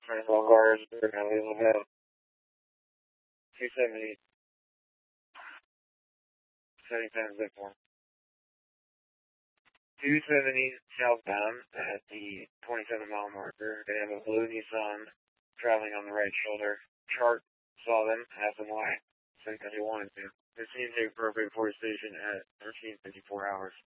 Transwell cars are going to leave about 270, setting times at 4. 270 southbound at the 27-mile marker. They have a blue Nissan traveling on the right shoulder. Chart saw them, asked them why, said because he wanted to. This seems appropriate for a station at 13:54 hours.